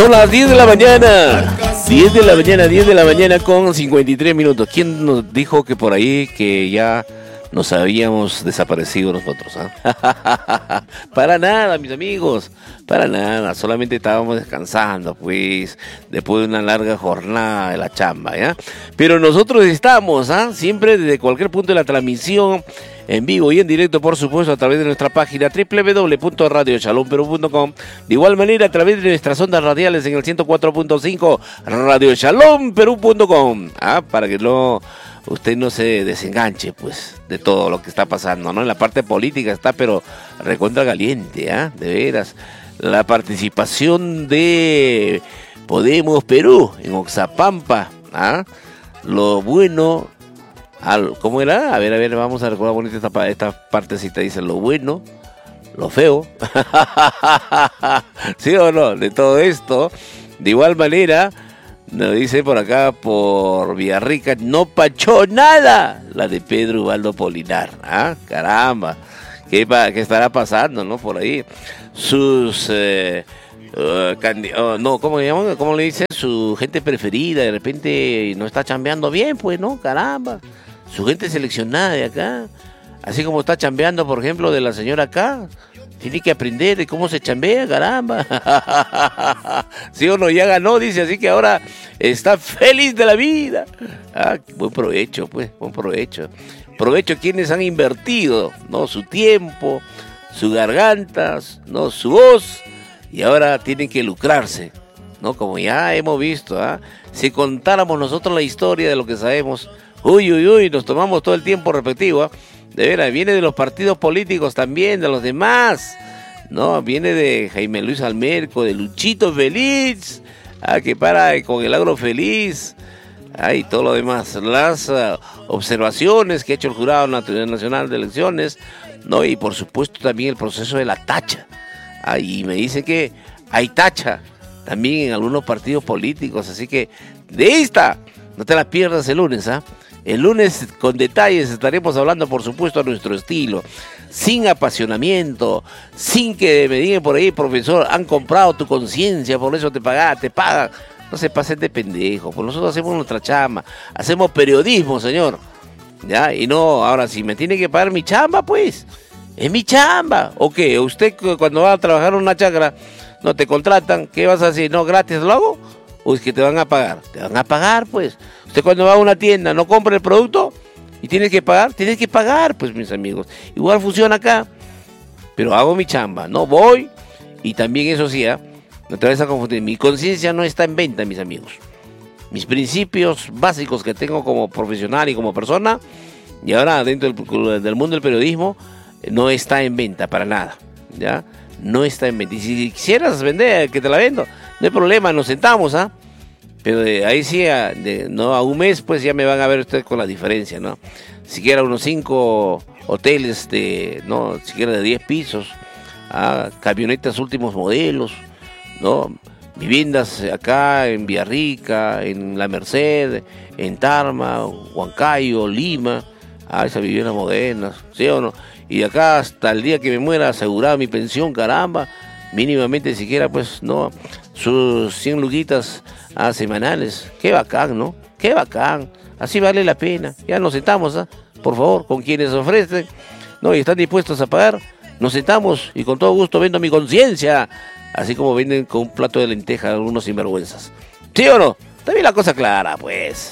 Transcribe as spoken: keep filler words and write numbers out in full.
Son las diez de la mañana. diez de la mañana, diez de la mañana con cincuenta y tres minutos. ¿Quién nos dijo que por ahí que ya nos habíamos desaparecido nosotros? ¿eh? Para nada, mis amigos. Para nada. Solamente estábamos descansando, pues, después de una larga jornada de la chamba, ¿ya? Pero nosotros estamos, ¿ah? ¿eh? Siempre desde cualquier punto de la transmisión, en vivo y en directo, por supuesto, a través de nuestra página doble u doble u doble u punto radio shalom perú punto com. De igual manera, a través de nuestras ondas radiales en el ciento cuatro punto cinco, radio shalom perú punto com. ¿Ah? Para que no, usted no se desenganche, pues, de todo lo que está pasando, ¿no? En la parte política está, pero recontra caliente, ¿ah? ¿eh? De veras. La participación de Podemos Perú en Oxapampa, ¿ah? ¿eh? Lo bueno... ¿Cómo era? A ver, a ver, vamos a recordar bonito esta, esta partecita. Dice lo bueno, lo feo. ¿Sí o no? De todo esto. De igual manera, nos dice por acá, por Villarrica, no pachó nada la de Pedro Ubaldo Polinar. ¿Ah? Caramba. ¿Qué, qué estará pasando, no? Por ahí. Sus... Eh, Uh, candi- oh, no, ¿cómo le llaman? ¿Cómo le dice? Su gente preferida, de repente no está chambeando bien, pues, ¿no? Caramba. Su gente seleccionada de acá. Así como está chambeando, por ejemplo, de la señora acá. Tiene que aprender de cómo se chambea, caramba. Sí o no, ya ganó, dice, así que ahora está feliz de la vida. Ah, buen provecho, pues, buen provecho. Provecho quienes han invertido, ¿no? Su tiempo, sus gargantas, ¿no? Su voz. Y ahora tienen que lucrarse, ¿no? Como ya hemos visto, ¿ah? ¿eh? Si contáramos nosotros la historia de lo que sabemos, uy, uy, uy, nos tomamos todo el tiempo respectivo, ¿eh? De veras, viene de los partidos políticos también, de los demás, ¿no? Viene de Jaime Luis Almerco, de Luchito Feliz, ¿ah? Que para con el Agro Feliz, ¿ah? Y todo lo demás. Las uh, observaciones que ha hecho el Jurado Nacional de Elecciones, ¿no? Y por supuesto también el proceso de la tacha. Ah, y me dice que hay tacha también en algunos partidos políticos, así que de esta no te la pierdas el lunes, ¿ah? El lunes con detalles estaremos hablando, por supuesto, a nuestro estilo, sin apasionamiento, sin que me digan por ahí, profesor, han comprado tu conciencia, por eso te pagan, te pagan. No se pasen de pendejo, pues nosotros hacemos nuestra chamba, hacemos periodismo, señor, ya, y no, ahora si me tiene que pagar mi chamba, pues... Es mi chamba. ¿O qué? ¿Usted cuando va a trabajar en una chacra no te contratan? ¿Qué vas a decir? ¿No, gratis lo hago? ¿O es que te van a pagar? Te van a pagar, pues. Usted cuando va a una tienda no compra el producto y tienes que pagar, tienes que pagar, pues, mis amigos. Igual funciona acá. Pero hago mi chamba, ¿no? Voy y también eso sí, ¿eh? No te vayas a confundir. Mi conciencia no está en venta, mis amigos. Mis principios básicos que tengo como profesional y como persona, y ahora dentro del, del mundo del periodismo, no está en venta para nada, ¿ya? No está en venta. Y si quisieras vender, que te la vendo, no hay problema, nos sentamos, ¿ah? ¿eh? Pero de ahí sí, a, de, no, a un mes, pues ya me van a ver ustedes con la diferencia, ¿no? Siquiera unos cinco hoteles de, ¿no? Siquiera de diez pisos, ¿ah? Camionetas últimos modelos, ¿no? Viviendas acá en Villarrica, en La Merced, en Tarma, Huancayo, Lima, ah, esas viviendas modernas, ¿sí o no? Y de acá hasta el día que me muera asegurada mi pensión, caramba, mínimamente siquiera pues, no, sus cien luquitas ah, semanales, qué bacán, ¿no? Qué bacán, así vale la pena, ya nos sentamos, ¿ah? Por favor, con quienes ofrecen, ¿no? Y están dispuestos a pagar, nos sentamos y con todo gusto vendo mi conciencia, así como venden con un plato de lenteja algunos sinvergüenzas, ¿sí o no? Está bien la cosa clara, pues.